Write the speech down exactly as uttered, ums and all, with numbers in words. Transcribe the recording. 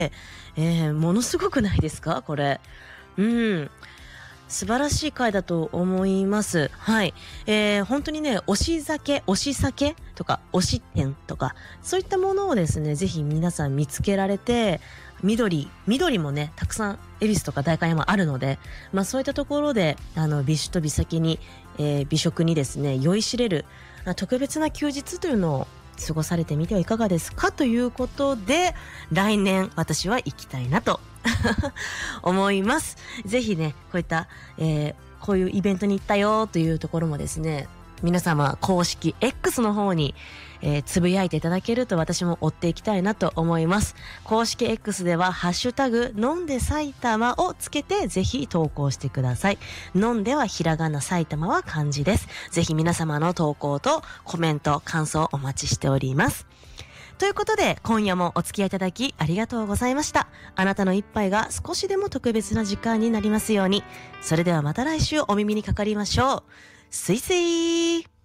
えー、ものすごくないですかこれ。うん。素晴らしい回だと思います。はい。えー、本当にね、推し酒、推し酒とか、推し店とか、そういったものをですね、ぜひ皆さん見つけられて、緑、緑もね、たくさん、恵比寿とか代官山あるので、まあそういったところで、あの、美酒と美酒に、えー、美食にですね、酔いしれる、あ特別な休日というのを過ごされてみてはいかがですかということで、来年私は行きたいなと思います。ぜひね、こういった、えー、こういうイベントに行ったよというところもですね、皆様公式 X の方に、えー、つぶやいていただけると私も追っていきたいなと思います。公式 X ではハッシュタグ飲んで埼玉をつけてぜひ投稿してください。飲んではひらがな、埼玉は漢字です。ぜひ皆様の投稿とコメント、感想お待ちしております。ということで、今夜もお付き合いいただきありがとうございました。あなたの一杯が少しでも特別な時間になりますように。それではまた来週お耳にかかりましょう。すいすいー。